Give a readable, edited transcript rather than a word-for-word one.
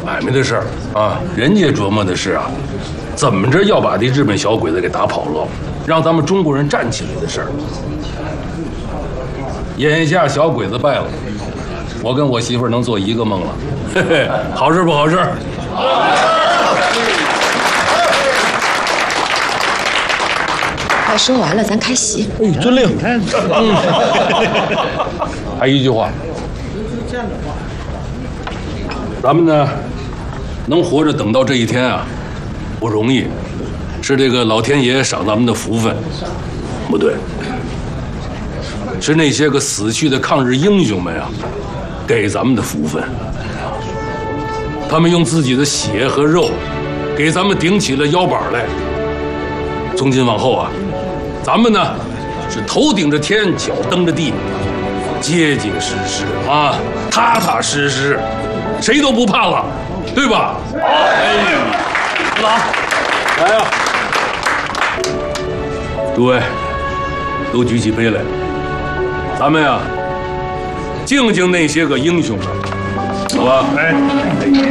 买卖的事儿啊，人家琢磨的是啊，怎么着要把这日本小鬼子给打跑了，让咱们中国人站起来的事儿。眼下小鬼子败了，我跟我媳妇儿能做一个梦了，嘿嘿，好事不好事？ 快说完了，咱开席。 哎，遵令。 还一句话，咱们呢，能活着等到这一天啊，不容易，是这个老天爷赏咱们的福分。不对，是那些个死去的抗日英雄们啊，给咱们的福分。他们用自己的血和肉，给咱们顶起了腰板来。从今往后啊，咱们呢是头顶着天，脚蹬着地，结结实实啊，踏踏实实，谁都不怕了，对吧？哎，老来呀，诸位都举起杯来，咱们呀敬敬那些个英雄们，好吧？哎。